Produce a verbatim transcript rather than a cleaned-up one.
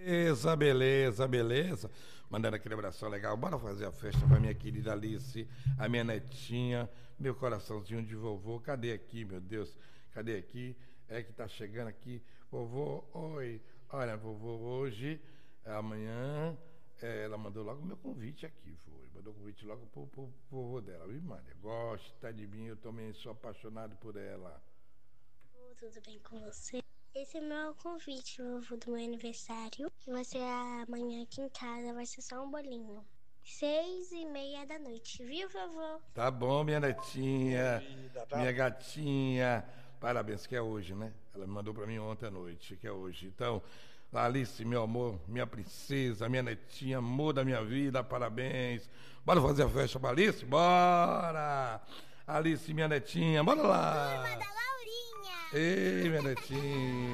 Beleza, beleza, beleza. Mandando aquele abração legal. Bora fazer a festa pra minha querida Alice, a minha netinha, meu coraçãozinho de vovô. Cadê aqui, meu Deus? Cadê aqui? É que tá chegando aqui. Vovô, oi. Olha, vovô, hoje, amanhã, é, ela mandou logo o meu convite aqui, foi. Mandou o convite logo pro, pro, pro vovô dela. Viu, Maria? Gosta de mim, eu também sou apaixonado por ela. Tudo bem com você? Esse é meu convite, vovô, do meu aniversário. Que vai ser amanhã aqui em casa, vai ser só um bolinho. Seis e meia da noite, viu, vovô? Tá bom, minha netinha, Vida, tá? minha gatinha. Parabéns, que é hoje, né? Ela me mandou pra mim ontem à noite, que é hoje. Então, Alice, meu amor, minha princesa, minha netinha, amor da minha vida, parabéns. Bora fazer a festa pra Alice? Bora! Alice, minha netinha, bora lá! Turma da Laurinha! Ei, minha netinha.